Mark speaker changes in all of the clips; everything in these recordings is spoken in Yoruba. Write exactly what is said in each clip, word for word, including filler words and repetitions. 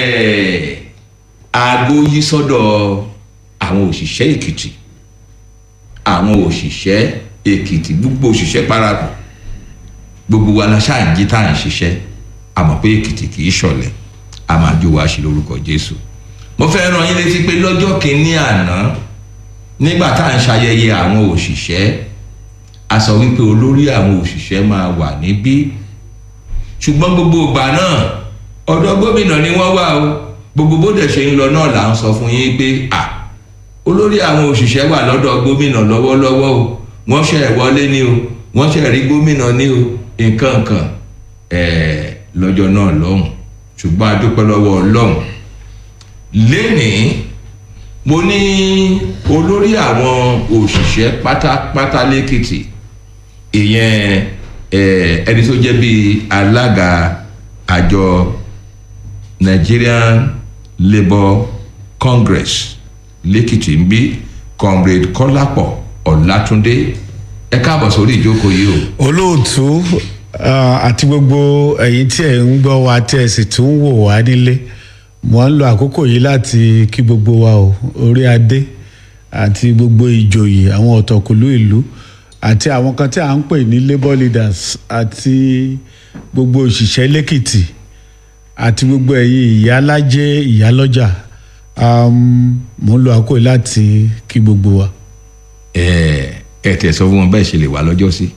Speaker 1: aago yí sọ́dọ̀ àwọn òṣìṣẹ́ Èkìtì àwọn òṣìṣẹ́ Èkìtì gbogbo òṣìṣẹ́ parapọ̀ gbogbo wa la ṣáà jí tá à ń ṣiṣẹ́ àmọ́ pé Èkìtì kì í ṣọ̀lẹ a máa jó wa ṣe lórúkọ Jésù. mo fẹ́ rán yín létí pé lọ́jọ́ kìíní àná nígbà tá à ń ṣayẹyẹ àwọn òṣìṣẹ́ a sọ wípé olórí àwọn òṣìṣẹ́ máa wà níbí ṣùgbọ́n gbogbo ìgbà náà ọ̀dọ̀ gómìnà ni wọ́n wà o gbogbo bó dẹ̀ ṣe ń lọ náà là ń sọ fún yín pé à olórí àwọn òṣìṣẹ́ wà lọ́dọ̀ gómìnà lọ́wọ́lọ́wọ́ o wọ́n ṣe wọlé ní o wọ́n ṣe rí gómìnà ní o nǹkan kan ẹ̀ẹ́ lọ́jọ́ náà lọ́hùn ṣùgbọ́n a dúpẹ́ lọ́wọ́ Ọlọ́run lénìí mo ní olórí àwọn òṣìṣẹ́ pátápátá lẹ́kìtì ìyẹn ẹni tó jẹ́ bíi alága àjọ Nigerian Labour Congress lẹ́kìtì ń bí comrade Kọ́lápọ̀ Ọlátúndé ẹ káàbọ̀ sórí ìjókòó yìí o.
Speaker 2: olóòtú àti gbogbo ẹ̀yin tí ẹ̀ ń gbọ́ wa tí ẹ̀ sì tún ń wò wá nílé mo ń lo àkókò yìí láti kí gbogbo wa o orí adé àti gbogbo ìjòyè àwọn ọ̀tọ̀kùlú ìlú àti àwọn kan tí à ń pè ní labour leaders àti gbogbo òṣìṣẹ́ lẹ́kìtì àti gbogbo ẹ̀yin ìyálájẹ́ ìyálọ́jà mo ń lo àkókò yìí láti kí gbogbo wa.
Speaker 1: ẹ ẹ tẹ sọ fún wọn bẹ́ẹ̀ ṣe lè wà lọ́jọ́ sí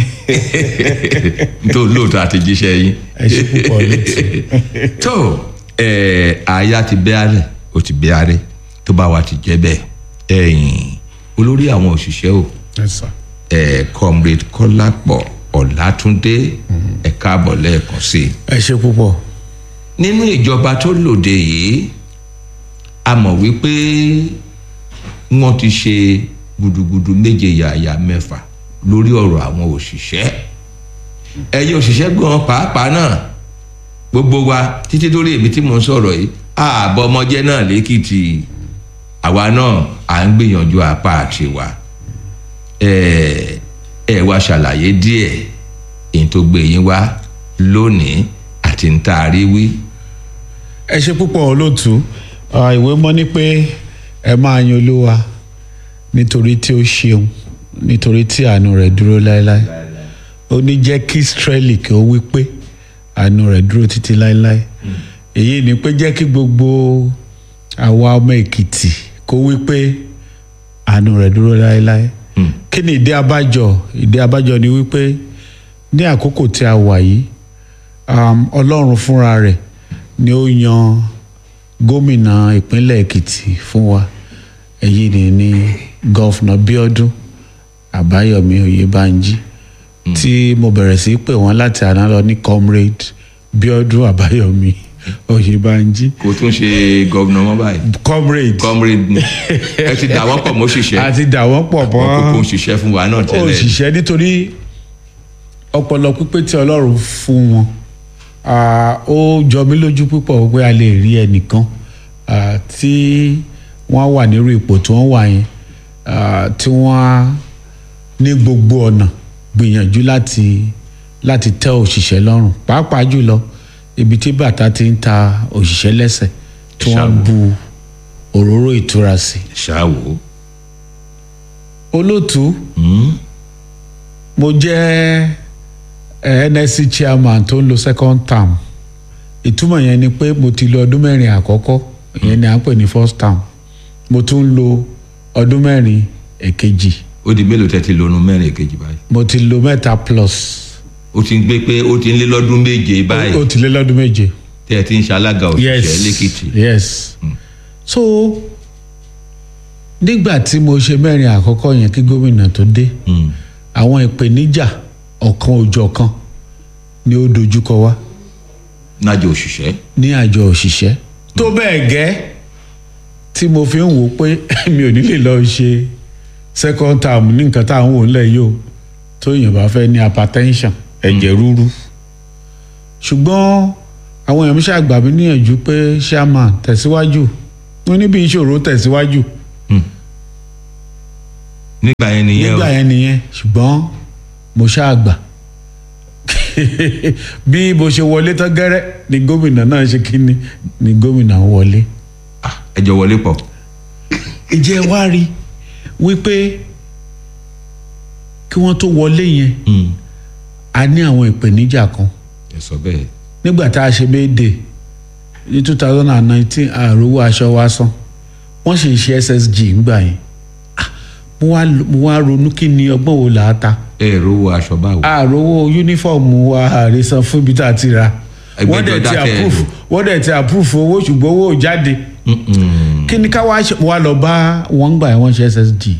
Speaker 1: nítorí lóòótọ́ àti jíṣẹ́ yín.
Speaker 2: ẹ ṣe púpọ̀ létí.
Speaker 1: tó àyà ti bẹ́ àrẹ ó ti bẹ́ àrẹ tó bá wa ti jẹ́ bẹ́ẹ̀ ẹ̀yìn olórí àwọn òṣìṣẹ́ o comrade Kọ́lápọ̀ Ọlátúndé ẹ káàbọ̀ lẹ́ẹ̀kan sí i.
Speaker 2: ẹ ṣe púpọ̀.
Speaker 1: nínú ìjọba tó lòde yìí a mọ̀ wípé wọ́n ti ṣe gudugudu méje yàyà mẹ́fà lórí ọ̀rọ̀ àwọn òṣìṣẹ́ ẹ̀yin òṣìṣẹ́ gan pàápàá náà gbogbo wa títí lórí èmi tí mò ń sọ̀rọ̀ yìí ààbọ̀ ọmọjẹ́ náà lẹ́kìtì àwa náà à ń gbìyànjú apá àti wa ẹ ẹ wá ṣàlàyé díẹ̀ èyí tó gbé yín wá lónìí àti ń tá a rí wí.
Speaker 2: ẹ ṣe púpọ̀ olóòtú ìwé mọ́ ní pé ẹ máa yan Olúwa nítorí tí ó ṣeun nítorí tí àánú rẹ̀ dúró láéláé ó ní jẹ́ kí Ísírẹ́lì kí ó wí pé àánú rẹ̀ dúró títí láéláé èyí ni pé jẹ́ kí gbogbo àwa ọmọ Èkìtì kó wí pé àánú rẹ̀ dúró láéláé kí ni ìdí abájọ ìdí abájọ ni wípé ní àkókò tí a wà yìí Ọlọ́run fúnra rẹ̀ ni ó yan gómìnà ìpínlẹ̀ Èkìtì fún wa èyí ni ní gọ́fúnà Bíọ́dún Àbáyọ̀mí Oyèbánjí mm. tí mo bẹ̀rẹ̀ sí pè wọ́n láti àná lọ ní comrade Bíọ́dún Àbáyọ̀mí Oyèbánjí.
Speaker 1: kò tún ṣe gọ́vnà mọ́ báyìí.
Speaker 2: comrade
Speaker 1: comrade ni ẹ ti dà wọ́n pọ̀ mọ́ òṣìṣẹ́.
Speaker 2: a ti dà wọ́n pọ̀ mọ́
Speaker 1: kókó òṣìṣẹ́ fún wa náà tẹ́lẹ̀.
Speaker 2: òṣìṣẹ́ nítorí ọpọlọ pípé tí Ọlọ́run fún wọn ó jọ mí lójú púpọ̀ pé a lè rí ẹnìkan tí wọ́n wà nírú ipò tí wọ́n wà yẹn tí wọ́n ní gbogbo ọ̀nà gbìyànjú láti láti tẹ́ òṣìṣẹ́ lọ́rùn pàápàá jùlọ ibi tí bàtà ti ń ta òṣìṣẹ́ lẹ́sẹ̀ tí wọ́n bu òróró ìtura sí.
Speaker 1: ṣáàwó.
Speaker 2: olóòtú mo jẹ́ N S C chairman tó ń lo second term ìtumọ̀ yẹn ni pé mo ti lo ọdún mẹ́rin àkọ́kọ́ ìyẹn ni à ń pè ní first term mo tún ń lo ọdún mẹ́rin èkejì.
Speaker 1: ó di mélòó tẹ́ ti lo ọdún mẹ́rin èkejì báyìí.
Speaker 2: mo ti lo mẹ́ta plus.
Speaker 1: ó ti ń gbé pé ó ti ń lé lọ́dún méje báyìí.
Speaker 2: ó ti lé lọ́dún méje.
Speaker 1: tẹ́ ẹ ti ń ṣalága òṣìṣẹ́ lẹ́kìtì.
Speaker 2: yes mm. so nígbà tí mo ṣe mẹ́rin àkọ́kọ́ yẹn kí gómìnà tó dé àwọn ìpèníjà ọ̀kan òjọ̀kan ni ó dojúkọ wá.
Speaker 1: nájọ òṣìṣẹ́.
Speaker 2: ní àjọ òṣìṣẹ́ tó bẹ́ẹ̀ gẹ́ tí mo fi ń wò pé mi ò ní lè lọ ṣe second term ní nǹkan tá à ń wò nílẹ̀ yìí o tó yàn bá fẹ́ ní hypertension ẹ̀jẹ̀ ríru ṣùgbọ́n àwọn èèyàn mi ṣàgbà mí níyànjú pé chairman tẹ̀síwájú wọn níbi ìṣòro tẹ̀síwájú.
Speaker 1: nígbà yẹn nìyẹn o
Speaker 2: nígbà yẹn nìyẹn ṣùgbọ́n mo ṣàgbà bí bó ṣe wọlé tán gẹ́rẹ́ ni gómìnà náà ṣe kíni ni gómìnà wọlé.
Speaker 1: ẹ jọ wọlé pọ̀.
Speaker 2: ìjẹ́ wá rí wípé kí wọ́n tó wọlé yẹn a ní àwọn ìpèníjà kan.
Speaker 1: ẹ sọ bẹ́ẹ̀.
Speaker 2: nígbà tá a ṣe méde ní two thousand and nineteen àròwọ aṣọ wa san wọ́n sì ń ṣe S S G ńgbà yẹn mo wá ronú kí ni ọgbọ́n wo là á ta.
Speaker 1: ẹ rówó aṣọ báwo.
Speaker 2: àròwọ yúnífọ̀mù wa àrísan fún ibi tá a ti ra wọ́n dẹ̀ ti approve wọ́n dẹ̀ ti approve owó ṣùgbọ́n owó ò jáde. kí ni ká wá lọ bá wọn gbà wọ́n ṣe S S G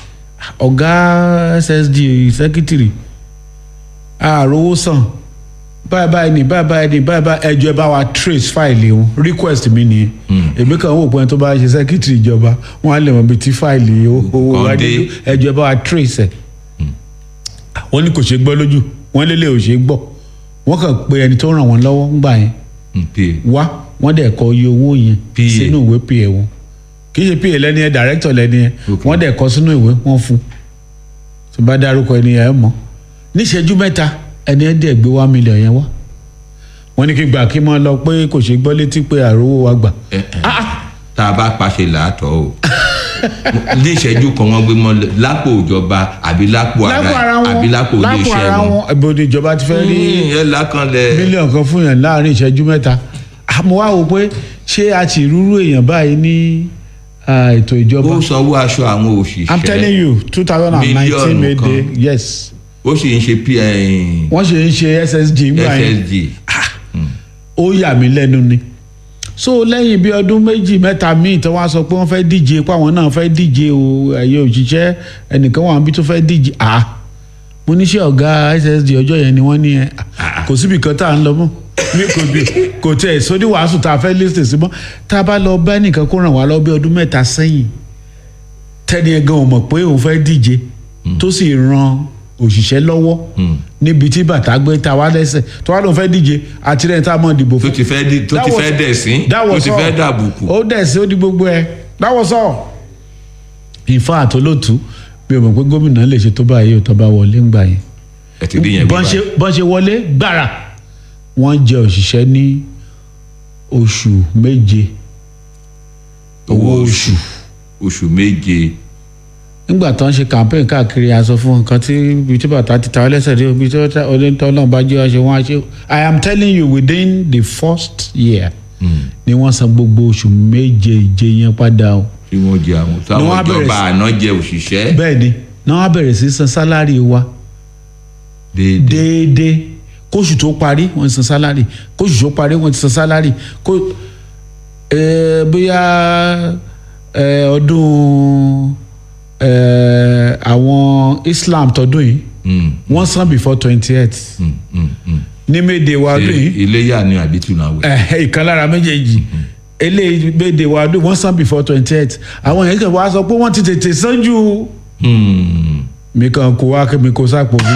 Speaker 2: ọ̀gá S S G secretary àròwọ san báyìí báyìí ni báyìí báyìí ni báyìí báyìí ẹjọ́ ẹ bá wa trace fáìlì wọn request mi nìyẹn èmi kan wò pé tó bá ṣe secretary ìjọba wọn á lè mọ ibi tí fáìlì owó wájú ẹjọ́ ẹ bá wa trace ẹ wọ́n ní kò ṣe gbọ́ lójú wọ́n lélẹ̀ ò ṣe gbọ́ wọ́n kàn pé ẹni tó ràn wọ́n lọ́wọ́ ń gbà yẹn wá wọ́n dẹ̀ kọ iye owó yẹn sínú ìwé pa wọn kì í ṣe pa lẹ́ni ẹ director lẹ́ni ẹ wọ́n dẹ̀ kọ sínú ìwé wọ́n fún tó bá dárúkọ ẹni ẹ mọ̀ níṣẹ́jú mẹ́ta ẹni ẹ dẹ̀ gbé one million yẹn wá wọ́n ní kí gbà kí mọ́ lọ pé kò ṣe gbọ́ létí pé àròwó wa gbà.
Speaker 1: tá a bá pàṣẹ làátọ̀ o ní ìṣẹ́jú kan wọ́n gbé mọ́ lápò ìjọba àbí lápò ara àbí lápò iléeṣẹ́ wọn.
Speaker 2: ibo ni ìjọba ti fẹ́ rí mílíọ̀nù kan fún yàn láàrin ìṣẹ́jú mẹ́ta. mo wá wò pé ṣé a ti rúrú èèyàn báyìí ní ètò ìjọba.
Speaker 1: ó sanwó aṣọ àwọn òṣìṣẹ́
Speaker 2: I'm telling you two thousand and nineteen May Day yes.
Speaker 1: ó sì ń ṣe p.
Speaker 2: wọ́n sì ń ṣe S S G ńgbà yẹn
Speaker 1: S S G.
Speaker 2: ó yà mí lẹ́nu ni so lẹ́yìn bí ọdún méjì mẹ́ta míì tó wá sọ pé wọ́n fẹ́ díje pé àwọn náà fẹ́ díje o ẹ̀yẹ òṣìṣẹ́ ẹnìkan wà níbi tó fẹ́ díje à mo ní ṣe ọ̀gá S S G ọjọ́ yẹn ni wọ́n ní ẹ kò síbi kan tá à ń lọ mọ́ mi kò bí kò tẹ̀ sódì wàásù tá a fẹ́ lísìtì sí mọ́ tá a bá lọ bá ẹnìkan kó ràn wá lọ bí ọdún mẹ́ta sẹ́yìn tẹ́ni ẹ̀ gan ò mọ̀ pé òun fẹ́ díje tó sì ran òṣìṣẹ́ lọ́wọ́ níbi tí bàtà gbé ta wá lẹ́sẹ̀ tó wá lóun fẹ́ díje àti rẹ̀ tá a mọ̀ dìbò fún.
Speaker 1: tó ti fẹ́ di tó ti fẹ́ dẹ̀ sí tó ti fẹ́ dàbùkù.
Speaker 2: ó dẹ̀ sí ó di gbogbo ẹ̀ dáwọ́ sọ. ìfà àtolótú bí o mọ̀ pé gómìnà lè ṣe tó báyìí tó bá wọlé ńgbà yẹn.
Speaker 1: ẹ ti rí yẹn bí báyìí.
Speaker 2: bọ́n ṣe wọlé gbàrà wọ́n jẹ òṣìṣẹ́ ní oṣù méje.
Speaker 1: owó oṣù oṣù méje.
Speaker 2: nígbà tó ń ṣe campaign káàkiri aṣọ fún nǹkan tí ibi tí bàtà ti ta ọ lẹ́sẹ̀ dé ibi tí ọdún náà bá jẹ́ ọṣẹ wọn á ṣe. I am telling you within the first year ni wọ́n san gbogbo oṣù méje ìje yẹn padà o.
Speaker 1: tí wọ́n jẹ àwọn táwọn ìjọba àná jẹ òṣìṣẹ́.
Speaker 2: bẹ́ẹ̀ ni náà wọ́n á bẹ̀rẹ̀ sí san sálárì wa déédéé kóṣù tó parí wọ́n ti san sálárì kóṣù tó parí wọ́n ti san sálárì kó bóyá ọdún àwọn Islam tọdún yìí wọ́n san before twenty eight ní méde wa ọdún yìí
Speaker 1: iléyà ni àbí tùnàwẹ̀.
Speaker 2: ìkan lára méjèèjì eléyìí méde wa ọdún wọ́n san before twenty eight àwọn yẹn kàn wá sọ pé wọ́n ti tètè san jù mi kàn kó wá mi kó sápò mi.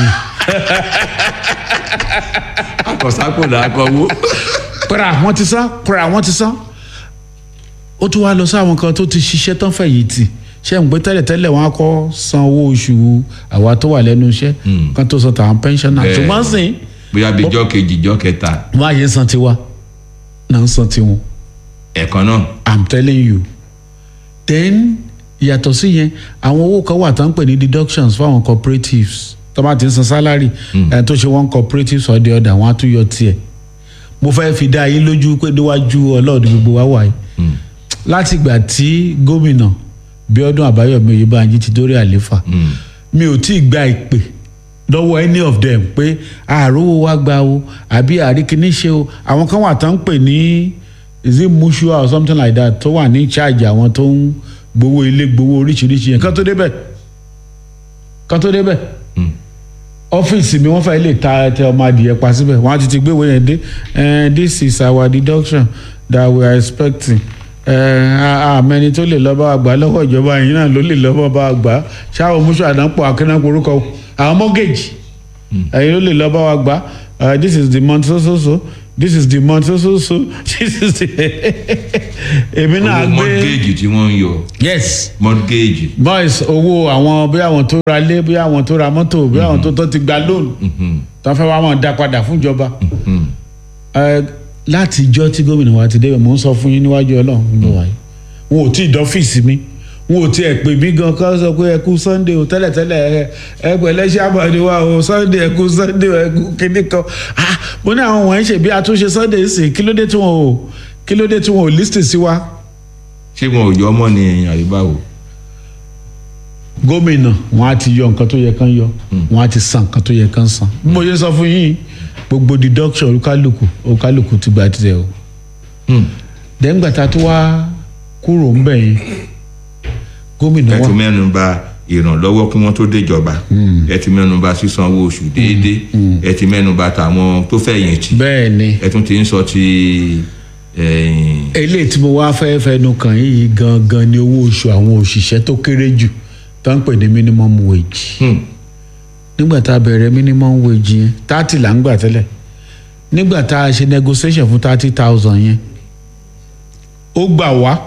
Speaker 1: akọ̀sápò là á kọ́wó.
Speaker 2: pẹ̀rẹ̀ àwọn ti san pẹ̀rẹ̀ àwọn ti san ó tún wá lọ sáwọn kan tó ti ṣiṣẹ́ tán fẹ̀yìntì ṣé ń gbé tẹ́lẹ̀tẹ́lẹ̀ wọn á kọ́ san owó oṣù àwa tó wà lẹ́nu iṣẹ́ kan tó san tàwọn pẹ́ńsánná ṣùgbọ́n sìn.
Speaker 1: bóyá bí ijọ́ kejì ijọ́ kẹta.
Speaker 2: wọ́n á yẹ san tiwa náà ń san tiwọn.
Speaker 1: ẹ̀kan náà.
Speaker 2: I'm telling you then yàtọ̀ sí yẹn àwọn owó kan wà tán pè ní deductions fáwọn cooperatives tó bá ti ń san salary ẹ̀ tó ṣe one cooperatives or the other wọ́n á tún yọ tiẹ̀ mo fẹ́ fi dá yín lójú pé níwájú ọlọ́ọ̀dún gbogbo wa wà yìí látìgbà tí gómìnà Bíọ́dún Àbáyọ̀mí Oyèbánjí ti dórí àléfà mi ò tí ì gba ìpè lọ́wọ́ any of them pé àròwó wa gba o àbí àríkíní ṣe o àwọn kan wà tán ń pè ní is it mutual or something like that tó wà ní charge àwọn tó ń gbowó ilé gbowó oríṣiríṣi yẹn kán tó débẹ̀ kán tó débẹ̀ ọ́fíìsì mi wọ́n fẹ́ lè ta tẹ ọmọ adìyẹ pa síbẹ̀ wọ́n á ti ti gbéwò yẹn dé this is our deduction that we are expecting àmẹni tó lè lọ́ọ́ bá wa gbà lọ́wọ́ ìjọba yìí náà ló lè lọ́ọ́ bá wa gbà ṣáà musu àdánpọ̀ akínnápọ̀ orúkọ àwọn mortgage ẹ̀yin ló lè lọ́ọ́ bá wa gbà this is the month so so so this is the month so so so this is the èmi náà
Speaker 1: owó
Speaker 2: gbé
Speaker 1: mortgage tí wọ́n ń yọ
Speaker 2: yes
Speaker 1: mortgage.
Speaker 2: boys owó àwọn bí àwọn tó ra lé bí àwọn tó ra mọ́tò bí àwọn tó tó ti gba loan tó fẹ́ wá wọn dá padà fún ìjọba Ẹ, láti ijọ́ tí gómìnà wa ti débẹ̀ mò ń sọ fún yín níwájú ọlọ́run ló wáyé wọn ò tí ì dọ́fíìsì mi wọn ò tí ẹ̀ pè mí gan kọ́ sọ pé ẹ kú sunday o tẹ́lẹ̀tẹ́lẹ̀ ẹ ẹ pẹ̀lẹ́ sábàdì wa o sunday ẹ kú sunday ẹ kú kíní kan ah mo ní àwọn wọ̀nyí ṣe bí àtúnṣe sunday sì kí ló dé tí wọn ò kí ló dé tí wọn ò lísìtì sí wa.
Speaker 1: ṣé wọn ò yọ ọmọ ní ẹ̀yìn àríbáwò.
Speaker 2: gómìnà wọn á ti yọ nǹkan tó yẹ kán yọ wọn á ti san nǹkan tó yẹ kán san mo yẹ sọ fún yín gbogbo deduction olúkálùkù olúkálùkù ti gba tiẹ̀ o dẹ́ngbàtà tó wá kúrò ń bẹ̀ yẹn gómìnà
Speaker 1: ẹ
Speaker 2: wa
Speaker 1: ti mẹ́nu bà ìrànlọ́wọ́ kí wọ́n tó déjọba ẹ ti mẹ́nu bà sísanwó oṣù déédéé ẹ ti mẹ́nu bà tàwọn tó fẹ̀yìntì
Speaker 2: bẹ́ẹ̀ ni
Speaker 1: ẹ tún ti ń sọ ti.
Speaker 2: eléyìí tí mo wá fẹ́ fẹnu kàn yìí gangan ni owó oṣù àwọn òṣìṣẹ́ tó kéré jù tó ń pè ní minimum wage nígbà tá a bẹ̀rẹ̀ minimum wage yẹn thirty là ń gbà tẹ́lẹ̀ nígbà tá a ṣe negotiation fún thirty thousand yẹn ó gbà wá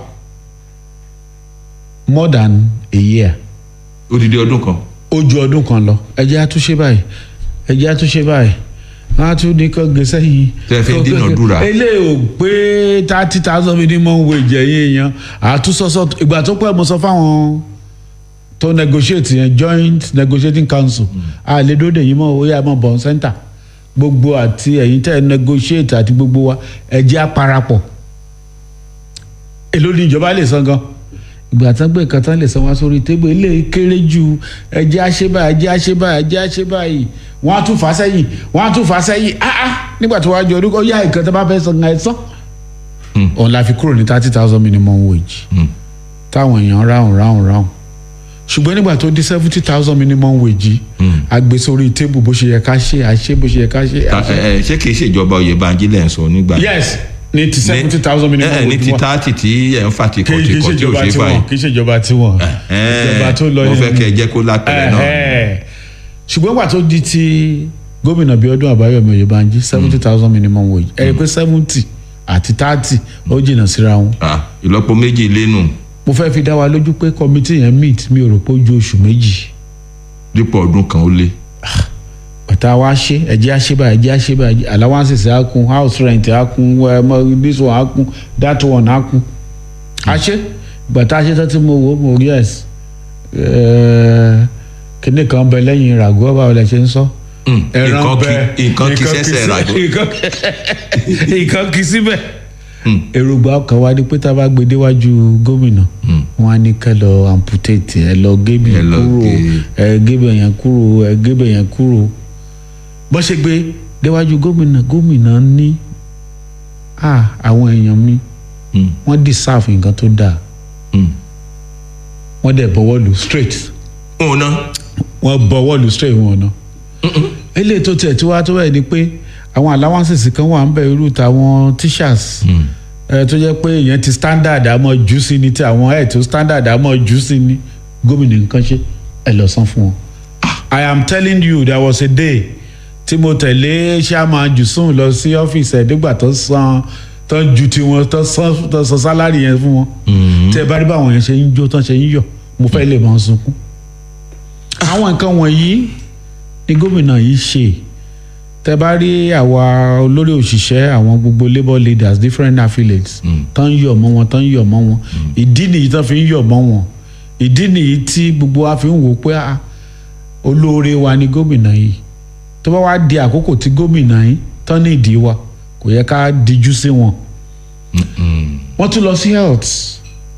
Speaker 2: more than a year
Speaker 1: odidi ọdún kan.
Speaker 2: ó ju ọdún kan lọ ẹ jẹ́ àtúnṣe báyìí ẹ jẹ́ àtúnṣe báyìí wọ́n á tún ní kó gbèsè yìí.
Speaker 1: tẹ́ fi dínàdúrà.
Speaker 2: eléyìí ò pé thirty thousand minimum wage ẹ̀yìn èèyàn àtúnṣọṣọ ìgbà tó pẹ́ mo sọ fáwọn tó negotiate yẹn joint negotiating council a lè dóde yìí mọ́ ó yà mọ́ bọ̀n center gbogbo àti ẹ̀yin tẹ́ negotiate àti gbogbo wa ẹ jẹ́ àparapọ̀ èló ni ìjọba lè san gan ìgbà tán gbé nǹkan tán lè san wá sórí tébù eléyìí kéré ju ẹjẹ́ àṣebá ẹjẹ́ àṣebá ẹjẹ́ àṣebá yìí wọ́n á tún fà sẹ́yìn wọ́n á tún fà sẹ́yìn ah ah nígbà tó wájú ọdún kọ́ yá nǹkan tó bá fẹ́ san ẹ̀ sán. òun la fi kúrò ní thirty thousand minimum wage táwọn èèyàn ráhùn ráhùn ráhùn ṣùgbọ́n nígbà tó di seventy thousand minimum wage a gbé sórí tébù bó ṣe yẹ ká ṣe àṣe bó ṣe yẹ ká ṣe.
Speaker 1: ṣé kìí ṣèjọba Oyèbánjí lẹ́ ń sọ nígbà.
Speaker 2: yes ní ti seventy thousand minimum wage
Speaker 1: ní ti thirty tí ẹ̀ ń fa ti kọ́ ti kọ́ tí ò ṣe fà yìí.
Speaker 2: kì í ṣèjọba tiwọn ìjọba tó lọ
Speaker 1: yẹn. mo fẹ́ kẹ́ ẹ jẹ́ kó lápẹ̀rẹ̀ náà.
Speaker 2: ṣùgbọ́n wà tó di ti gómìnà Bíọ́dún Àbáyọ̀mí Oyèbánjí seventy thousand minimum wage ẹ rí i pé seventy àti thirty ó jìnnà síra wọn.
Speaker 1: ìlọ́po méjì lénu.
Speaker 2: mo fẹ́ fi dá wa lójú pé kọ́mítì yẹn meet mi ò rò pé ó ju oṣù méjì.
Speaker 1: dípò ọdún kan ó lé.
Speaker 2: ọ̀tá wa ṣe ẹ̀jẹ̀ àṣebà ẹ̀jẹ̀ àṣebà allowances á kún house rent á kún this one á kún that one á kún. a ṣe gbàtà a ṣe tó ti mo wò mo rí ẹ̀s kíní kan bẹ lẹ́yìn ràgó báwo lẹ ṣe ń sọ.
Speaker 1: ẹran bẹ nǹkan kì í ṣẹ̀ṣẹ̀ ràgó.
Speaker 2: nǹkan kì í síbẹ̀. èròǹgbà ọkàn wa ni pé tá a bá gbé déwájú gómìnà wọn á ní ká lọ amputate ẹ lọ gébì kúrò ẹ gébì yẹn kúrò ẹ gébì yẹn kúrò bó ṣe gbé déwájú gómìnà gómìnà ní àwọn èèyàn mi wọ́n deserve nǹkan tó dáa wọ́n dẹ̀ bọ̀wọ́ lù straight
Speaker 1: wọn ná
Speaker 2: wọ́n bọ̀wọ́ lù straight wọn ná eléyìí tó tiẹ̀ tí wàá tó bẹ́ẹ̀ ni pé àwọn allowances kan wà ń bẹ irú tàwọn teachers ẹ tó jẹ́ pé ìyẹn ti standard àmọ́ jù sí ni tí àwọn ẹ̀ tó standard àmọ́ jù sí ni gómìnà nǹkan ṣe ẹ lọ san fún wọn. I am telling you there was a day tí mo tẹ̀lé chairman Jùsùn lọ sí ọ́fíìsì ẹ̀ nígbà tó san tó ju tiwọn tó san tó san sálárì yẹn fún wọn tí ẹ bá rí báwọn yẹn ṣe ń jó tán ṣe ń yọ̀ mo fẹ́ lè máa sunkún. àwọn nǹkan wọ̀nyí ni gómìnà yìí ṣe tẹ bá rí àwa olórí òṣìṣẹ́ àwọn gbogbo labour leaders different affiliates tán ń yọ̀ mọ́ wọn tán ń yọ̀ mọ́ wọn ìdí nìyí tán fi ń yọ̀ mọ́ wọn ìdí nìyí tí gbogbo wa fi ń wò pé olóore wa ni gómìnà yìí tó bá wá di àkókò tí gómìnà yìí tán ní ìdí wa kò yẹ ká díjú sí wọn. wọ́n tún lọ sí health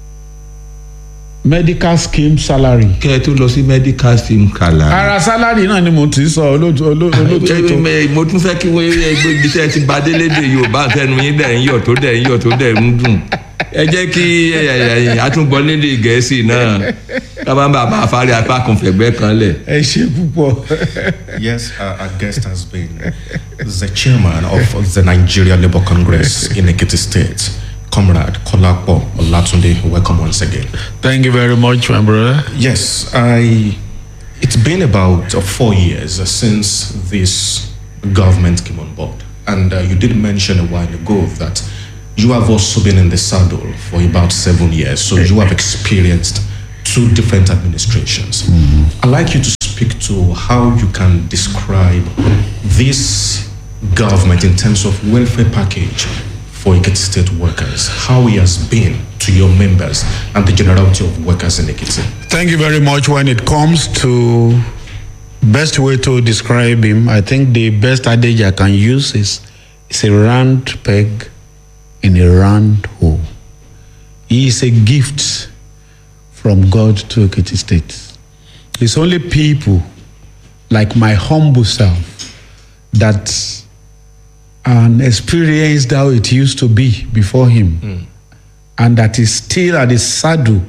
Speaker 2: medical scheme salary.
Speaker 1: kẹ́ ẹ tó lọ sí medical scheme salary.
Speaker 2: ara salary náà ni mo ti sọ olóòtú olóòtú.
Speaker 1: mo tún fẹ́ kí wọ́n gbé ibi tẹ́ ẹ ti bá délédè Yorùbá tẹnu yín dẹ̀ ń yọ̀ tó dẹ̀ ń yọ̀ tó dẹ̀ ń dùn ẹ jẹ́ kí àtúngbọ́ lédè Gẹ̀ẹ́sì náà kábàá bàbá afárí apá kan fẹ̀gbẹ́ kan lẹ̀.
Speaker 2: ẹ ṣe púpọ̀.
Speaker 3: Yes, uh, our guest has been the chairman of the Nigeria Labour Congress in Ekiti State, Comrade Kolapo Olatunde. Welcome once again.
Speaker 2: Thank you very much, my brother.
Speaker 3: Yes, I. It's been about uh, four years uh, since this government came on board. And uh, you did mention a while ago that you have also been in the saddle for about seven years. So you have experienced two different administrations. Mm-hmm. I'd like you to speak to how you can describe this government in terms of welfare package for Ekiti State workers, how he has been to your members and the generality of workers in Ekiti.
Speaker 2: Thank you very much. When it comes to best way to describe him, I think the best adage I can use is it's a round peg in a round hole. He is a gift from God to Ekiti State. It's only people like my humble self that and experienced how it used to be before him, mm. and that is still at the saddle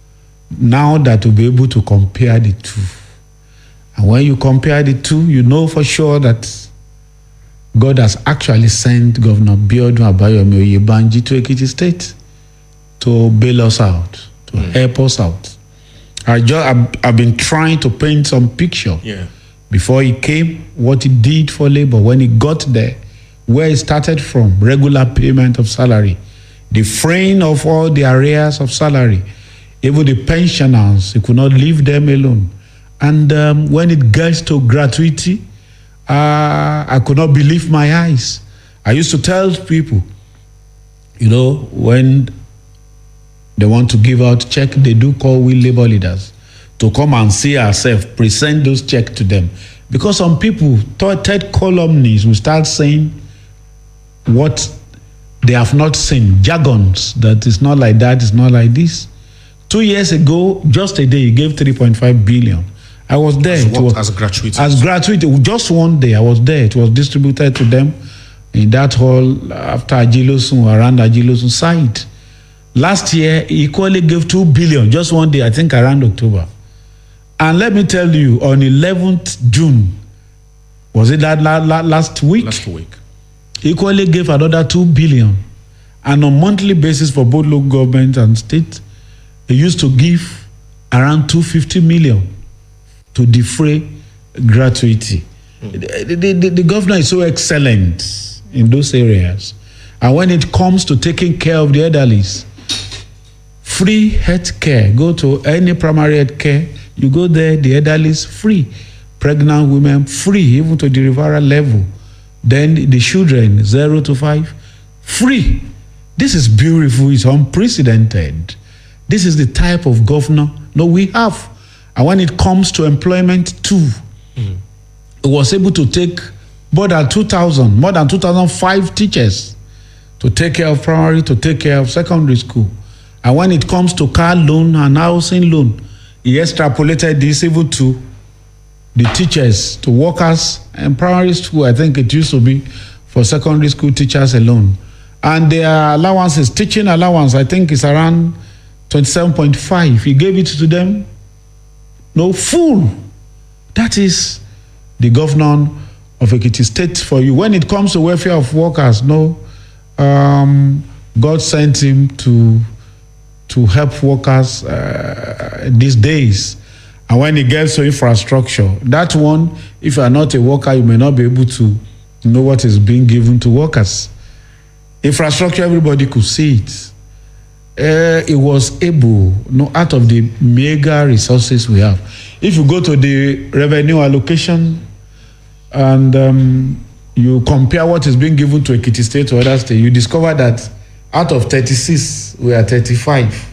Speaker 2: now that will be able to compare the two. And when you compare the two, you know for sure that God has actually sent Governor Biodun Abayomi Oyebanji to Ekiti State to bail us out, to mm. help us out. I just, I've, I've been trying to paint some picture
Speaker 3: yeah.
Speaker 2: before he came, what he did for labor. When he got there, where it started from, regular payment of salary, the freeing of all the arrears of salary, even the pensioners, he could not leave them alone. And um, when it gets to gratuity, uh, I could not believe my eyes. I used to tell people, you know, when they want to give out check, they do call we labor leaders to come and see ourselves, present those checks to them. Because some people, third columnists will start saying, what they have not seen, jargons, that is not like that, it's not like this. Two years ago, just a day, he gave three point five billion. I was there.
Speaker 3: As what?
Speaker 2: Was,
Speaker 3: as gratuity?
Speaker 2: As gratuity. Just one day, I was there. It was distributed to them in that hall after Ajilosun, around Ajilosun site. Last year, he equally gave two billion, just one day, I think around October. And let me tell you, on eleventh June, was it that last week?
Speaker 3: Last week.
Speaker 2: Equally gave another two billion, and on monthly basis for both local government and state, they used to give around two hundred fifty million to defray gratuity. Mm. The, the, the, the governor is so excellent in those areas, and when it comes to taking care of the elderly, free health care. Go to any primary health care, you go there, the elderly is free, pregnant women free, even to the referral level. Then the children, zero to five, free. This is beautiful. It's unprecedented. This is the type of governor no we have. And when it comes to employment too, mm. it was able to take more than two thousand, more than two thousand five teachers to take care of primary, to take care of secondary school. And when it comes to car loan and housing loan, he extrapolated this even to the teachers, to workers in primary school. I think it used to be for secondary school teachers alone. And their allowances, teaching allowance, I think is around twenty-seven point five. He gave it to them, no, full. That is the governor of Ekiti State for you. When it comes to welfare of workers, no, um, God sent him to, to help workers uh, these days. And when it gets to infrastructure, that one, if you are not a worker, you may not be able to know what is being given to workers. Infrastructure, everybody could see it. Uh, it was able, no, out of the mega resources we have. If you go to the revenue allocation and um, you compare what is being given to Ekiti State to other states, you discover that out of thirty-six, we are thirty-five.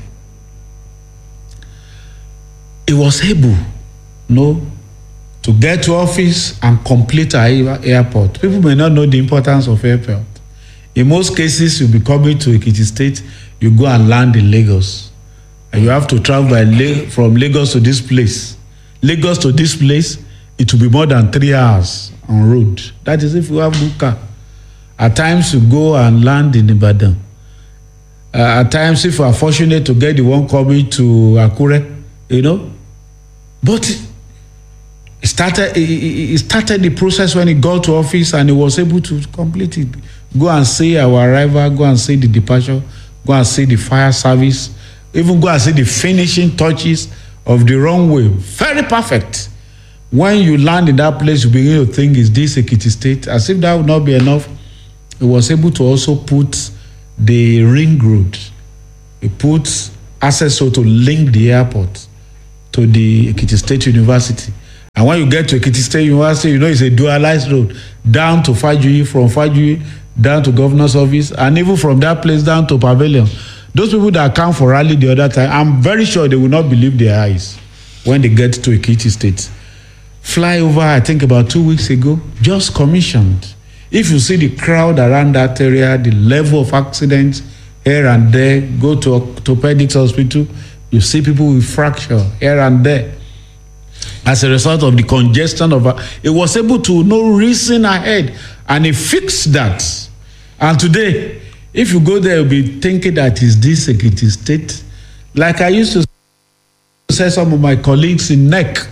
Speaker 2: It was able, no, to get to office and complete our airport. People may not know the importance of airport. In most cases, you'll be coming to Ekiti State, you go and land in Lagos. And you have to travel by La- from Lagos to this place. Lagos to this place, it will be more than three hours on road. That is if you have good car. At times, you go and land in Ibadan. Uh, at times, if you are fortunate to get the one coming to Akure, you know. But it started, it started the process when he got to office and he was able to complete it. Go and see our arrival, go and see the departure, go and see the fire service, even go and see the finishing touches of the runway. Very perfect. When you land in that place, you begin to think, is this Ekiti State? As if that would not be enough, he was able to also put the ring road. He put access road to link the airport to the Ekiti State University. And when you get to Ekiti State University, you know it's a dualized road down to Fajuyi, from Fajuyi down to Governor's Office, and even from that place down to Pavilion. Those people that come for rally the other time, I'm very sure they will not believe their eyes when they get to Ekiti State. Flyover, I think about two weeks ago, just commissioned. If you see the crowd around that area, the level of accidents here and there, go to orthopedics hospital, you see people with fracture here and there. As a result of the congestion of it was able to know reason ahead, and it fixed that. And today, if you go there, you'll be thinking that is this Ekiti State. Like I used to say, some of my colleagues in N E C,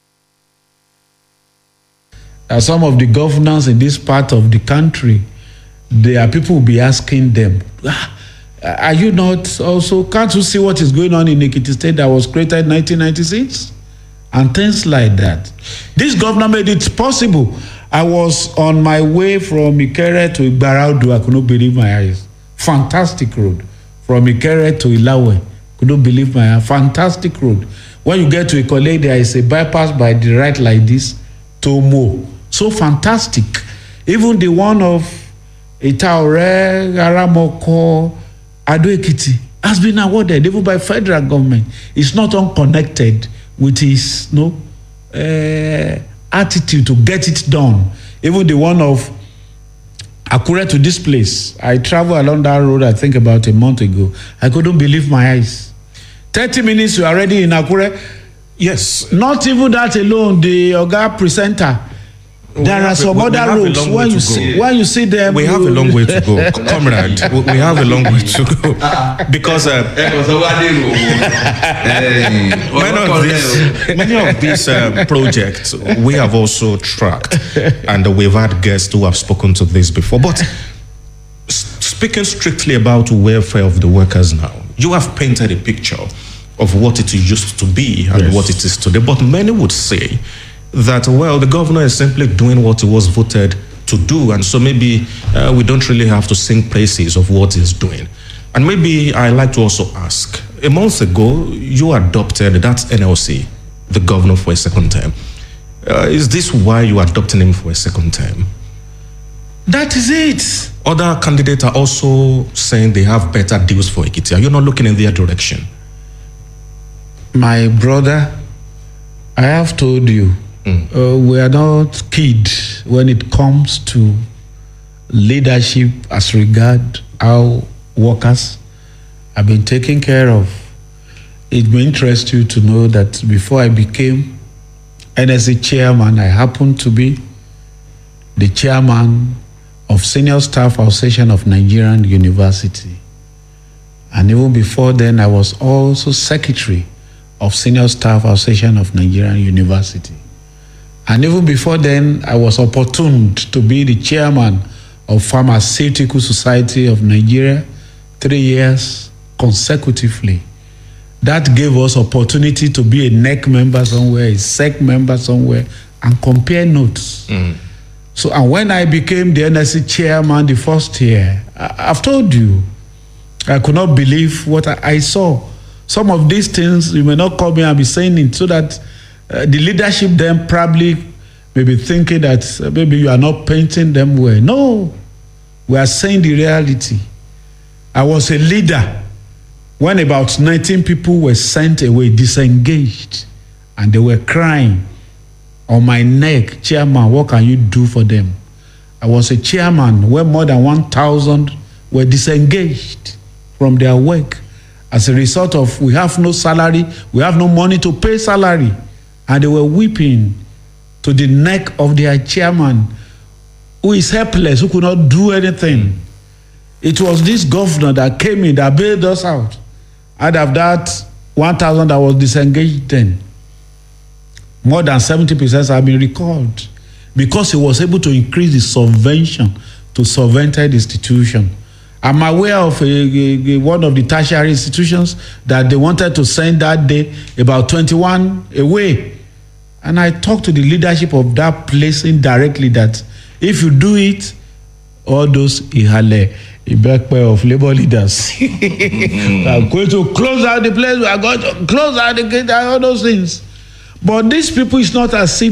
Speaker 2: uh, some of the governors in this part of the country, there are people who will be asking them, ah, are you not also, can't you see what is going on in Ekiti State that was created in nineteen ninety-six? And things like that. This governor made it possible. I was on my way from Ikere to Igbaraudu. I couldn't believe my eyes. Fantastic road. From Ikere to Ilawe. Couldn't believe my eyes. Fantastic road. When you get to Ikole, there is a bypass by the right like this to Mo. So fantastic. Even the one of Itaore, Aramoko, Ado Ekiti has been awarded even by federal government. It's not unconnected with his no uh, attitude to get it done. Even the one of Akure to this place, I traveled along that road, I think about a month ago. I couldn't believe my eyes. thirty minutes, you're already in Akure.
Speaker 3: Yes.
Speaker 2: Not even that alone, the Oga presenter.
Speaker 3: We
Speaker 2: there are some
Speaker 3: we,
Speaker 2: other
Speaker 3: we
Speaker 2: roads. When you, see, when you see them,
Speaker 3: we have a long way to go, comrade. we, we have a long way to go because uh, many of these, many of these uh, projects we have also tracked, and we've had guests who have spoken to this before. But speaking strictly about welfare of the workers now, you have painted a picture of what it used to be and yes. what it is today. But many would say that, well, the governor is simply doing what he was voted to do, and so maybe uh, we don't really have to sing praises of what he's doing. And maybe I like to also ask, a month ago, you adopted that N L C, the governor, for a second term. Uh, is this why you are adopting him for a second term?
Speaker 2: That is it.
Speaker 3: Other candidates are also saying they have better deals for Ekiti. Are you not looking in their direction?
Speaker 2: My brother, I have told you, Mm. Uh, we are not kids when it comes to leadership as regard our workers have been taken care of. It may interest you to know that before I became N S C chairman, I happened to be the chairman of Senior Staff Association of Nigerian University. And even before then, I was also secretary of Senior Staff Association of Nigerian University. And even before then, I was opportuned to be the chairman of Pharmaceutical Society of Nigeria, three years consecutively. That gave us opportunity to be a N E C member somewhere, a S E C member somewhere, and compare notes. Mm. So, and when I became the N S C chairman the first year, I, I've told you, I could not believe what I, I saw. Some of these things, you may not call me and be saying it, so that Uh, the leadership then probably may be thinking that uh, maybe you are not painting them well. No, we are saying the reality. I was a leader when about nineteen people were sent away, disengaged, and they were crying on my neck, chairman, what can you do for them? I was a chairman where more than one thousand were disengaged from their work as a result of we have no salary, we have no money to pay salary. And they were weeping to the neck of their chairman, who is helpless, who could not do anything. It was this governor that came in, that bailed us out. Out of that one thousand that was disengaged then, more than seventy percent have been recalled because he was able to increase the subvention to subvented institution. I'm aware of a, a, a, one of the tertiary institutions that they wanted to send that day about twenty-one away. And I talked to the leadership of that place indirectly that if you do it, all those ìhalẹ̀ ìbẹ́pẹ of labour leaders. We are going to close out the place, we are going to close out the gate, all those things. But these people is not as if